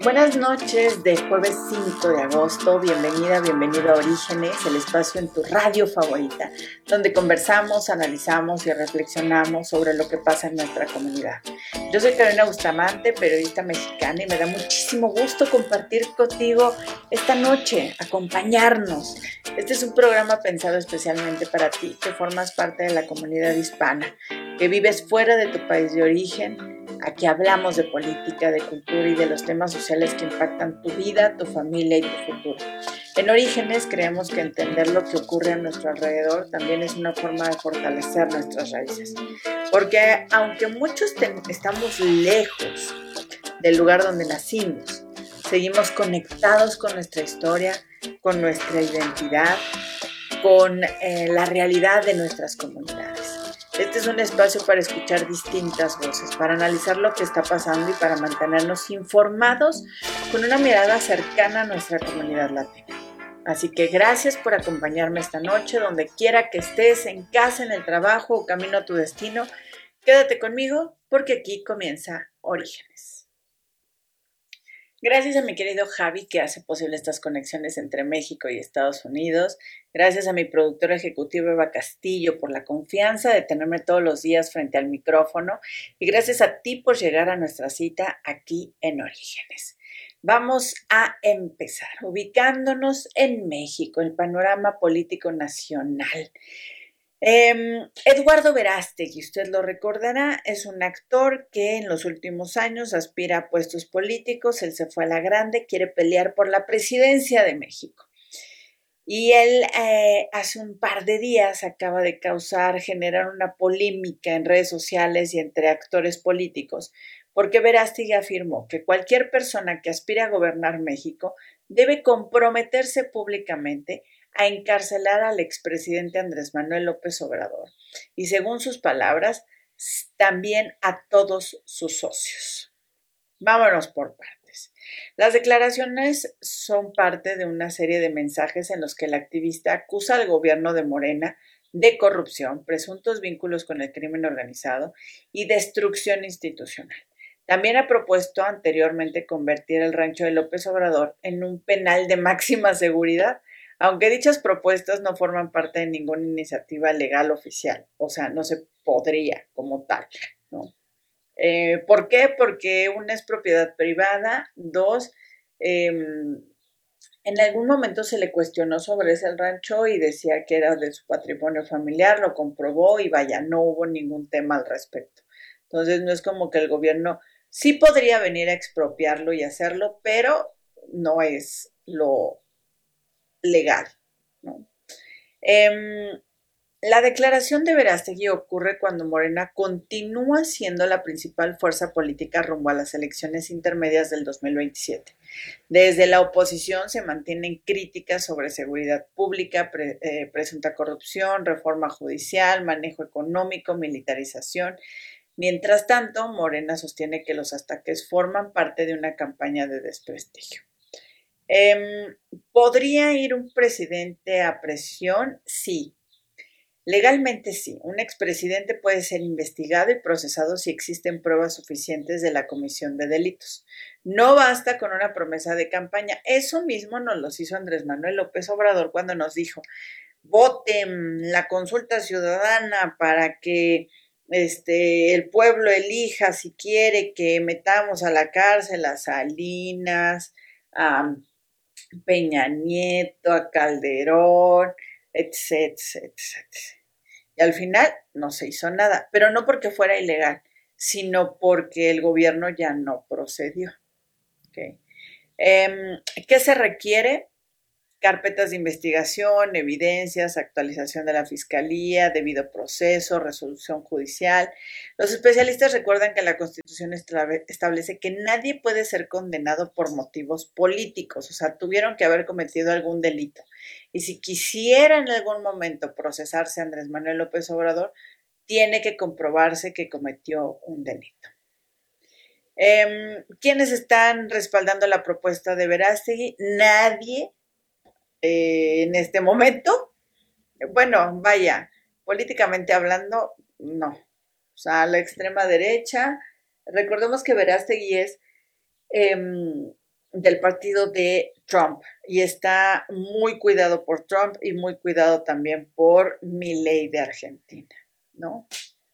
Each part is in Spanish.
Buenas noches de jueves 5 de agosto, bienvenido a Orígenes, el espacio en tu radio favorita, donde conversamos, analizamos y reflexionamos sobre lo que pasa en nuestra comunidad. Yo soy Carolina Bustamante, periodista mexicana, y me da muchísimo gusto compartir contigo esta noche, acompañarnos. Este es un programa pensado especialmente para ti, que formas parte de la comunidad hispana, que vives fuera de tu país de origen. Aquí hablamos de política, de cultura y de los temas sociales que impactan tu vida, tu familia y tu futuro. En Orígenes creemos que entender lo que ocurre a nuestro alrededor también es una forma de fortalecer nuestras raíces. Porque aunque muchos estamos lejos del lugar donde nacimos, seguimos conectados con nuestra historia, con nuestra identidad, con la realidad de nuestras comunidades. Este es un espacio para escuchar distintas voces, para analizar lo que está pasando y para mantenernos informados con una mirada cercana a nuestra comunidad latina. Así que gracias por acompañarme esta noche, donde quiera que estés, en casa, en el trabajo o camino a tu destino. Quédate conmigo porque aquí comienza Orígenes. Gracias a mi querido Javi, que hace posible estas conexiones entre México y Estados Unidos. Gracias a mi productora ejecutiva Eva Castillo por la confianza de tenerme todos los días frente al micrófono. Y gracias a ti por llegar a nuestra cita aquí en Orígenes. Vamos a empezar ubicándonos en México, el panorama político nacional. Eduardo Verástegui, usted lo recordará, es un actor que en los últimos años aspira a puestos políticos. Él se fue a la grande, quiere pelear por la presidencia de México. Y él hace un par de días acaba de generar una polémica en redes sociales y entre actores políticos, porque Verástegui afirmó que cualquier persona que aspire a gobernar México debe comprometerse públicamente a encarcelar al expresidente Andrés Manuel López Obrador y, según sus palabras, también a todos sus socios. Vámonos por partes. Las declaraciones son parte de una serie de mensajes en los que el activista acusa al gobierno de Morena de corrupción, presuntos vínculos con el crimen organizado y destrucción institucional. También ha propuesto anteriormente convertir el rancho de López Obrador en un penal de máxima seguridad, aunque dichas propuestas no forman parte de ninguna iniciativa legal oficial, o sea, no se podría como tal, ¿no? ¿Por qué? Porque una es propiedad privada, dos, en algún momento se le cuestionó sobre ese rancho y decía que era de su patrimonio familiar, lo comprobó y vaya, no hubo ningún tema al respecto. Entonces no es como que el gobierno sí podría venir a expropiarlo y hacerlo, pero no es lo legal, ¿no? La declaración de Verástegui ocurre cuando Morena continúa siendo la principal fuerza política rumbo a las elecciones intermedias del 2027. Desde la oposición se mantienen críticas sobre seguridad pública, presunta corrupción, reforma judicial, manejo económico, militarización. Mientras tanto, Morena sostiene que los ataques forman parte de una campaña de desprestigio. ¿Podría ir un presidente a prisión? Sí. Legalmente sí, un expresidente puede ser investigado y procesado si existen pruebas suficientes de la comisión de delitos. No basta con una promesa de campaña. Eso mismo nos lo hizo Andrés Manuel López Obrador cuando nos dijo: voten la consulta ciudadana para que el pueblo elija si quiere que metamos a la cárcel a Salinas, a Peña Nieto, a Calderón, etcétera, etcétera. Y al final no se hizo nada, pero no porque fuera ilegal, sino porque el gobierno ya no procedió. ¿Okay? ¿Qué se requiere? Carpetas de investigación, evidencias, actualización de la fiscalía, debido proceso, resolución judicial. Los especialistas recuerdan que la Constitución establece que nadie puede ser condenado por motivos políticos, o sea, tuvieron que haber cometido algún delito. Y si quisiera en algún momento procesarse Andrés Manuel López Obrador, tiene que comprobarse que cometió un delito. ¿Quiénes están respaldando la propuesta de Verástegui? Nadie. En este momento, bueno, vaya, políticamente hablando, no. O sea, la extrema derecha, recordemos que Verástegui es del partido de Trump y está muy cuidado por Trump y muy cuidado también por Milei de Argentina, ¿no?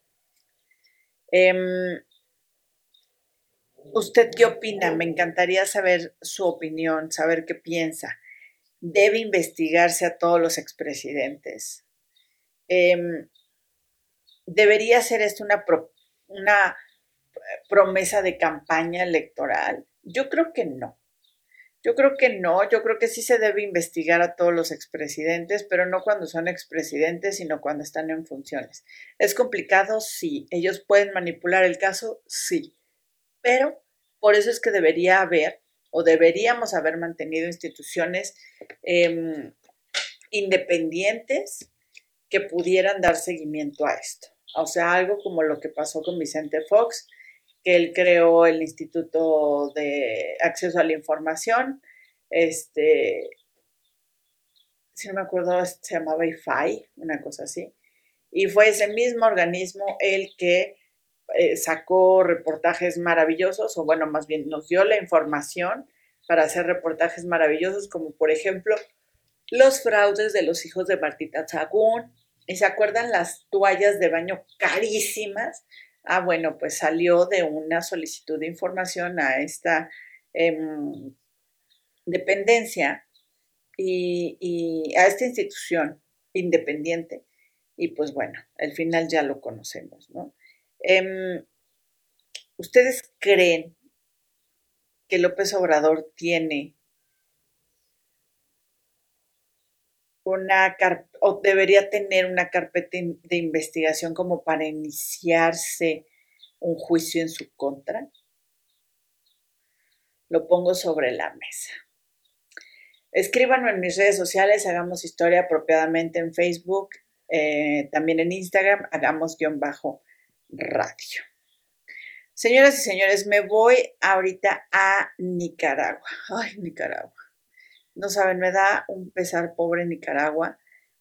¿Usted qué opina? Me encantaría saber su opinión, saber qué piensa. ¿Debe investigarse a todos los expresidentes? ¿Debería ser esto una promesa de campaña electoral? Yo creo que no. Yo creo que no, yo creo que sí se debe investigar a todos los expresidentes, pero no cuando son expresidentes, sino cuando están en funciones. ¿Es complicado? Sí. ¿Ellos pueden manipular el caso? Sí. Pero por eso es que debería haber o deberíamos haber mantenido instituciones eh, independientes que pudieran dar seguimiento a esto. O sea, algo como lo que pasó con Vicente Fox, que él creó el Instituto de Acceso a la Información, si no me acuerdo, se llamaba IFAI, una cosa así, y fue ese mismo organismo el que sacó reportajes maravillosos, o bueno, más bien nos dio la información para hacer reportajes maravillosos, como por ejemplo los fraudes de los hijos de Martita Sagún. ¿Y se acuerdan las toallas de baño carísimas? Ah, bueno, pues salió de una solicitud de información a esta eh, dependencia y a esta institución independiente. Y pues bueno, al final ya lo conocemos, ¿no? ¿Ustedes creen que López Obrador tiene o debería tener una carpeta de investigación como para iniciarse un juicio en su contra? Lo pongo sobre la mesa. Escríbanlo en mis redes sociales, hagamos historia apropiadamente en Facebook, también en Instagram, hagamos-radio. Señoras y señores, me voy ahorita a Nicaragua. Ay, Nicaragua. No saben, me da un pesar pobre Nicaragua,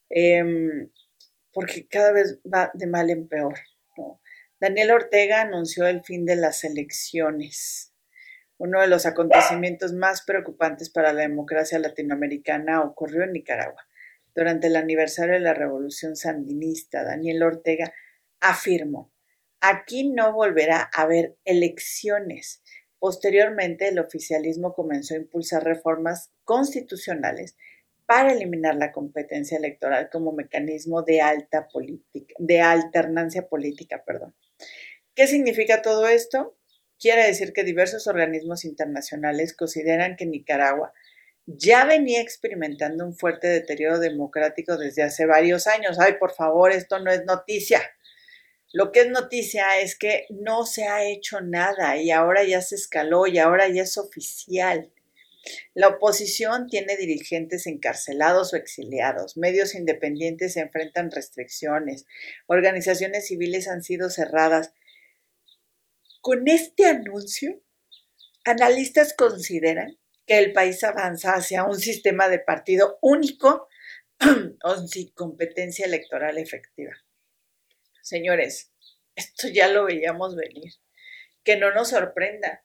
porque cada vez va de mal en peor, ¿no? Daniel Ortega anunció el fin de las elecciones. Uno de los acontecimientos más preocupantes para la democracia latinoamericana ocurrió en Nicaragua. Durante el aniversario de la Revolución Sandinista, Daniel Ortega afirmó: aquí no volverá a haber elecciones. Posteriormente, el oficialismo comenzó a impulsar reformas constitucionales para eliminar la competencia electoral como mecanismo de alternancia política, perdón. ¿Qué significa todo esto? Quiere decir que diversos organismos internacionales consideran que Nicaragua ya venía experimentando un fuerte deterioro democrático desde hace varios años. Ay, por favor, esto no es noticia. Lo que es noticia es que no se ha hecho nada y ahora ya se escaló y ahora ya es oficial. La oposición tiene dirigentes encarcelados o exiliados, medios independientes se enfrentan restricciones, organizaciones civiles han sido cerradas. Con este anuncio, analistas consideran que el país avanza hacia un sistema de partido único o sin competencia electoral efectiva. Señores, esto ya lo veíamos venir. Que no nos sorprenda.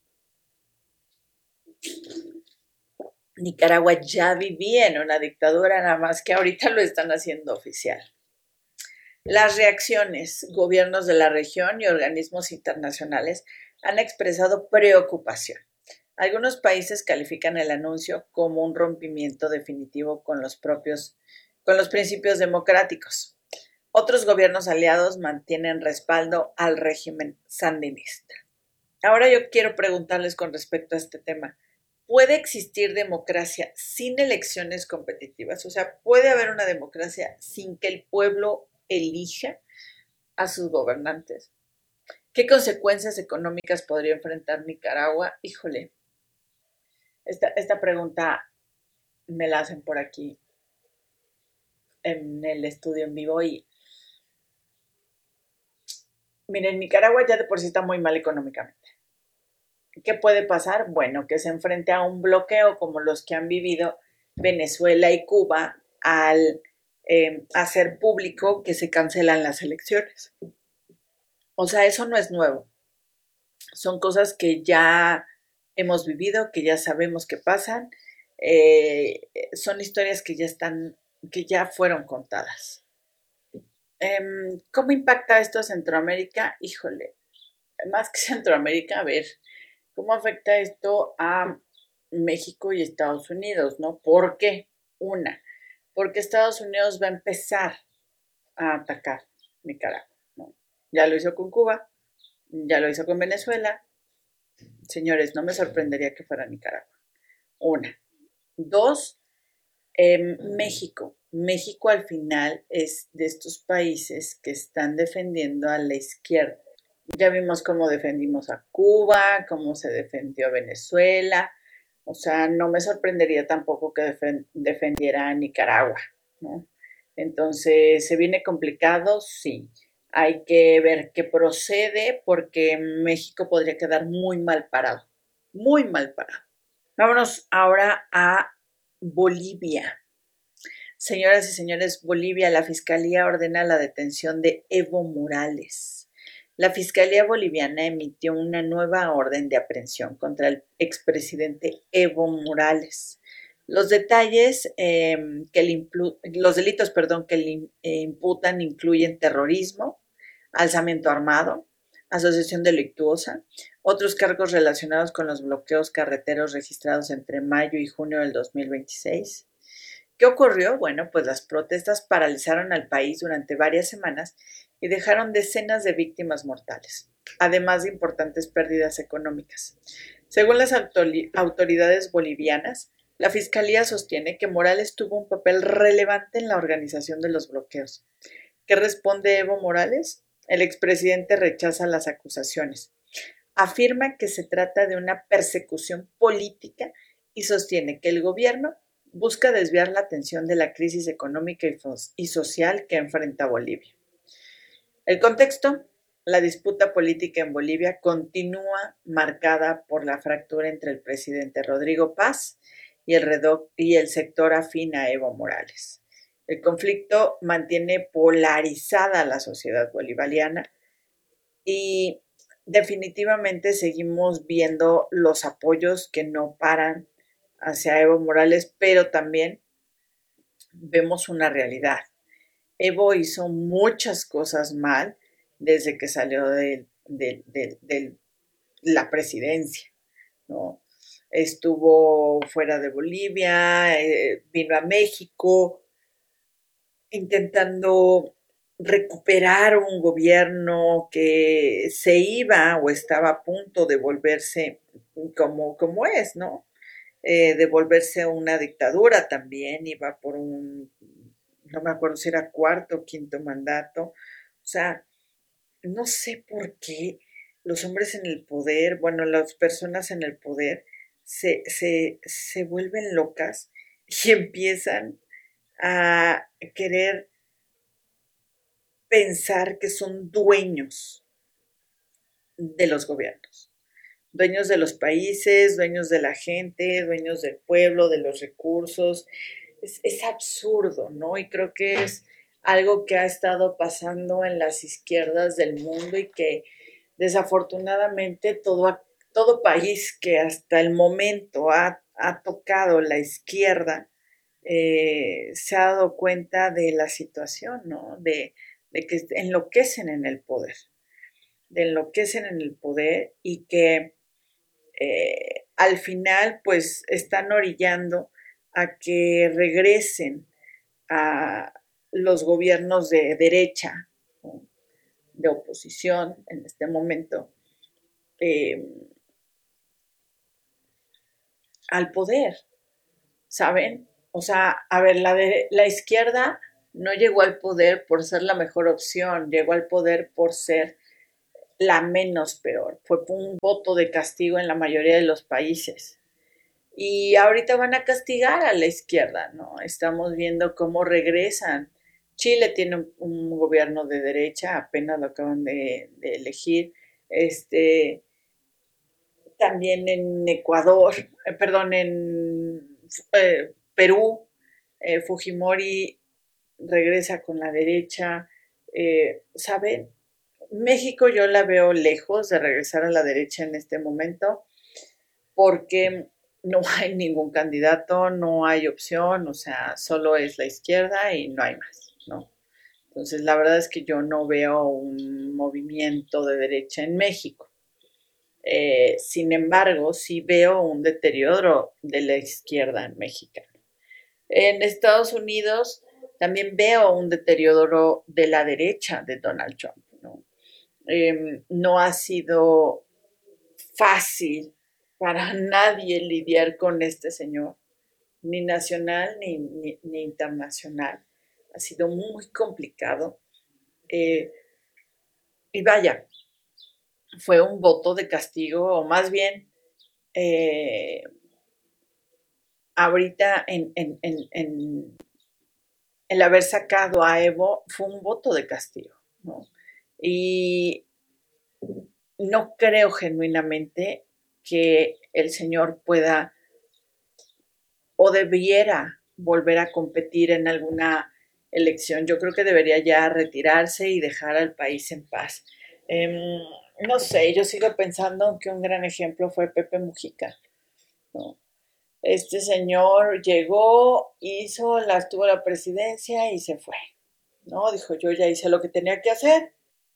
Nicaragua ya vivía en una dictadura, nada más que ahorita lo están haciendo oficial. Las reacciones, gobiernos de la región y organismos internacionales han expresado preocupación. Algunos países califican el anuncio como un rompimiento definitivo con los principios democráticos. Otros gobiernos aliados mantienen respaldo al régimen sandinista. Ahora yo quiero preguntarles con respecto a este tema. ¿Puede existir democracia sin elecciones competitivas? O sea, ¿puede haber una democracia sin que el pueblo elija a sus gobernantes? ¿Qué consecuencias económicas podría enfrentar Nicaragua? Híjole, esta pregunta me la hacen por aquí en el estudio en vivo y miren, Nicaragua ya de por sí está muy mal económicamente. ¿Qué puede pasar? Bueno, que se enfrente a un bloqueo como los que han vivido Venezuela y Cuba al hacer público que se cancelan las elecciones. O sea, eso no es nuevo. Son cosas que ya hemos vivido, que ya sabemos que pasan, son historias que ya fueron contadas. ¿Cómo impacta esto a Centroamérica? Híjole, más que Centroamérica, a ver, ¿cómo afecta esto a México y Estados Unidos, no? ¿Por qué? Una, porque Estados Unidos va a empezar a atacar Nicaragua, ¿no? Ya lo hizo con Cuba, ya lo hizo con Venezuela. Señores, no me sorprendería que fuera Nicaragua. Una. Dos, México. México al final es de estos países que están defendiendo a la izquierda. Ya vimos cómo defendimos a Cuba, cómo se defendió a Venezuela. O sea, no me sorprendería tampoco que defendiera a Nicaragua, ¿no? Entonces, ¿se viene complicado? Sí. Hay que ver qué procede porque México podría quedar muy mal parado, muy mal parado. Vámonos ahora a Bolivia. Señoras y señores, Bolivia, la Fiscalía ordena la detención de Evo Morales. La Fiscalía Boliviana emitió una nueva orden de aprehensión contra el expresidente Evo Morales. Los detalles los delitos, que le imputan incluyen terrorismo, alzamiento armado, asociación delictuosa, otros cargos relacionados con los bloqueos carreteros registrados entre mayo y junio del 2026. ¿Qué ocurrió? Bueno, pues las protestas paralizaron al país durante varias semanas y dejaron decenas de víctimas mortales, además de importantes pérdidas económicas. Según las autoridades bolivianas, la Fiscalía sostiene que Morales tuvo un papel relevante en la organización de los bloqueos. ¿Qué responde Evo Morales? El expresidente rechaza las acusaciones. Afirma que se trata de una persecución política y sostiene que el gobierno busca desviar la atención de la crisis económica y social que enfrenta Bolivia. El contexto: la disputa política en Bolivia continúa marcada por la fractura entre el presidente Rodrigo Paz y el sector afín a Evo Morales. El conflicto mantiene polarizada a la sociedad bolivariana y definitivamente seguimos viendo los apoyos que no paran hacia Evo Morales, pero también vemos una realidad. Evo hizo muchas cosas mal desde que salió de la presidencia, ¿no? Estuvo fuera de Bolivia, vino a México intentando recuperar un gobierno que se iba o estaba a punto de volverse como es, ¿no? De volverse una dictadura también, iba por no me acuerdo si era cuarto o quinto mandato. O sea, no sé por qué los hombres en el poder, bueno, las personas en el poder se vuelven locas y empiezan a querer pensar que son dueños de los gobiernos, dueños de los países, dueños de la gente, dueños del pueblo, de los recursos. Es absurdo, ¿no? Y creo que es algo que ha estado pasando en las izquierdas del mundo y que desafortunadamente todo país que hasta el momento ha tocado la izquierda se ha dado cuenta de la situación, ¿no? De que enloquecen en el poder y que al final pues están orillando a que regresen a los gobiernos de derecha, ¿no? De oposición en este momento, eh, al poder, ¿saben? O sea, a ver, la izquierda no llegó al poder por ser la mejor opción, llegó al poder por ser la menos peor. Fue un voto de castigo en la mayoría de los países. Y ahorita van a castigar a la izquierda, ¿no? Estamos viendo cómo regresan. Chile tiene un gobierno de derecha, apenas lo acaban de elegir. Este, también en Ecuador, perdón, en Perú, Fujimori regresa con la derecha. ¿Saben? México yo la veo lejos de regresar a la derecha en este momento porque no hay ningún candidato, no hay opción, o sea, solo es la izquierda y no hay más, ¿no? Entonces, la verdad es que yo no veo un movimiento de derecha en México. Sin embargo, sí veo un deterioro de la izquierda en México. En Estados Unidos también veo un deterioro de la derecha de Donald Trump, ¿no? No ha sido fácil para nadie lidiar con este señor, ni nacional ni internacional. Ha sido muy complicado. Eh, y vaya, fue un voto de castigo, o más bien, eh, ahorita el haber sacado a Evo fue un voto de castigo, ¿no? Y no creo genuinamente que el señor pueda o debiera volver a competir en alguna elección. Yo creo que debería ya retirarse y dejar al país en paz. No sé, yo sigo pensando que un gran ejemplo fue Pepe Mujica, ¿no? Este señor llegó, tuvo la presidencia y se fue, ¿no? Dijo, yo ya hice lo que tenía que hacer,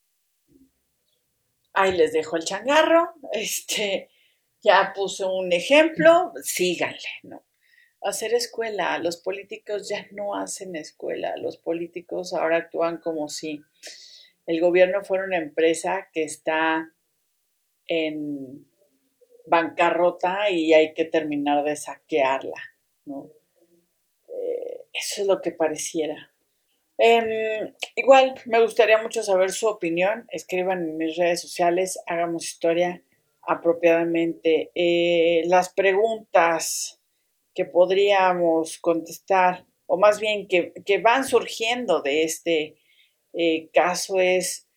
ahí les dejo el changarro, ya puso un ejemplo, síganle, ¿no? Hacer escuela, los políticos ya no hacen escuela, los políticos ahora actúan como si el gobierno fuera una empresa que está en bancarrota y hay que terminar de saquearla, ¿no? Eso es lo que pareciera. Igual, me gustaría mucho saber su opinión. Escriban en mis redes sociales, hagamos historia apropiadamente. Las preguntas que podríamos contestar, o más bien que van surgiendo de este caso es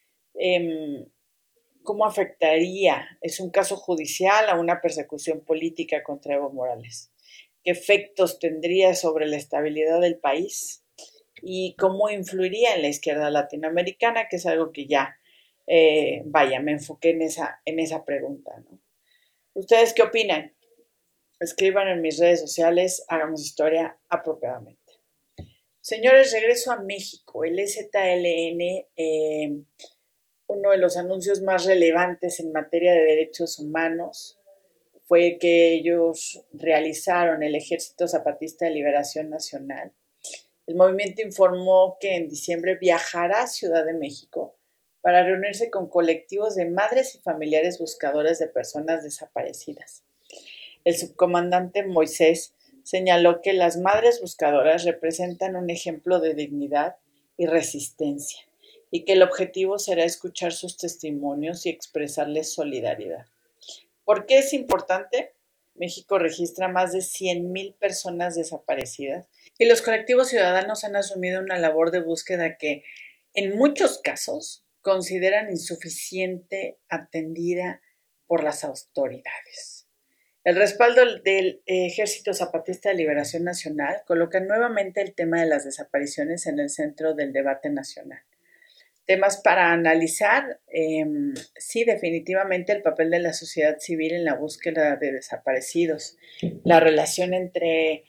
cómo afectaría, es un caso judicial, a una persecución política contra Evo Morales. ¿Qué efectos tendría sobre la estabilidad del país? Y cómo influiría en la izquierda latinoamericana, que es algo que ya, me enfoqué en esa pregunta, ¿no? ¿Ustedes qué opinan? Escriban en mis redes sociales, hagamos historia apropiadamente. Señores, regreso a México. El EZLN, uno de los anuncios más relevantes en materia de derechos humanos, fue que ellos realizaron el Ejército Zapatista de Liberación Nacional. El movimiento informó que en diciembre viajará a Ciudad de México para reunirse con colectivos de madres y familiares buscadoras de personas desaparecidas. El subcomandante Moisés señaló que las madres buscadoras representan un ejemplo de dignidad y resistencia y que el objetivo será escuchar sus testimonios y expresarles solidaridad. ¿Por qué es importante? México registra más de 100,000 personas desaparecidas y los colectivos ciudadanos han asumido una labor de búsqueda que, en muchos casos, consideran insuficiente atendida por las autoridades. El respaldo del Ejército Zapatista de Liberación Nacional coloca nuevamente el tema de las desapariciones en el centro del debate nacional. Temas para analizar, sí, definitivamente el papel de la sociedad civil en la búsqueda de desaparecidos, la relación entre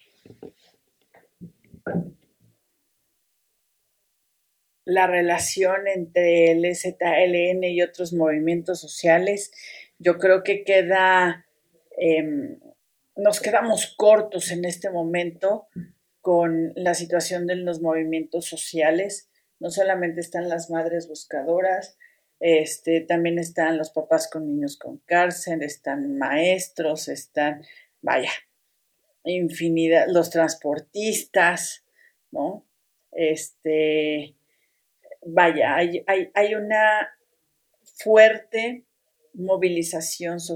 el EZLN y otros movimientos sociales. Yo creo que nos quedamos cortos en este momento con la situación de los movimientos sociales. No solamente están las madres buscadoras, también están los papás con niños con cárcel, están maestros, vaya, infinidad, los transportistas, ¿no? Vaya, hay una fuerte movilización social